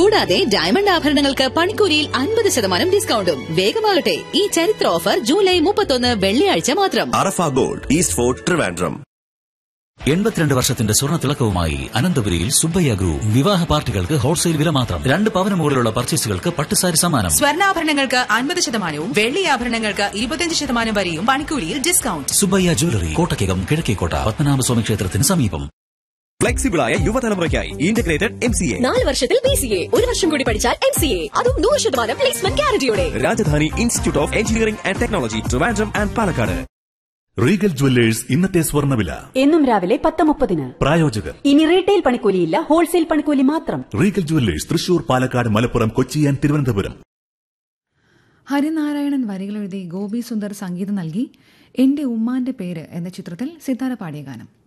കൂടാതെ ഡയമണ്ട് ആഭരണങ്ങൾക്ക് പണിക്കൂലിയിൽ 50% ഡിസ്കൗണ്ടും. വേഗമാകട്ടെ, ഈ ചരിത്ര ഓഫർ ജൂലൈ 31 വെള്ളിയാഴ്ച മാത്രം. അറഫ ഗോൾഡ്, ഈസ്റ്റ് ഫോർട്ട്, ട്രിവാൻഡ്രം. 82 വർഷത്തിന്റെ സ്വർണ്ണ തിളക്കവുമായി അനന്തപുരിയിൽ സുബ്ബയ്യ ഗ്രൂപ്പ്. വിവാഹ പാർട്ടികൾക്ക് ഹോൾസെയിൽ വില മാത്രം. 2 പവന് മുകളിലുള്ള പർച്ചേസുകൾക്ക് പട്ടുസാരി സമ്മാനം. സ്വർണ്ണാഭരണങ്ങൾക്ക് 50%, വെള്ളി ആഭരണങ്ങൾക്ക് 25% വരെയും പണിക്കൂലിയിൽ ഡിസ്കൗണ്ട്. സുബ്ബയ്യ ജ്വല്ലറി, കോട്ടക്കകം, കിഴക്കേക്കോട്ട, പത്മനാഭസ്വാമി ക്ഷേത്രത്തിന് സമീപം. ഫ്ലെക്സിബിളായ യുവതലമുറയ്ക്കായി ഇന്റഗ്രേറ്റഡ് MCA. 4 വർഷത്തിൽ BCA, 1 വർഷം കൂടി പഠിച്ചാൽ MCA, അതും 100% placement ഗ്യാരണ്ടിയോടെ. Rajdhani institute of engineering and technology, Trivandrum and Palakkad. Regal jewellers ഇന്നത്തെ സ്വർണ്ണവില എന്നും രാവിലെ 10:30. പ്രായോജകർ. ഇനി റീറ്റെയിൽ പണിക്കൂലിയില്ല, ഹോൾസെയിൽ പണിക്കൂലി മാത്രം. Regal jewellers Thrissur, Palakkad, Malappuram, Kochi and Thiruvananthapuram. Harinarayanan വരികളെഴുതി Gopi Sundar സംഗീതം നൽകി എന്റെ ഉമ്മാന്റെ പേര് എന്ന ചിത്രത്തിൽ സിത്താര പാടിയ ഗാനം.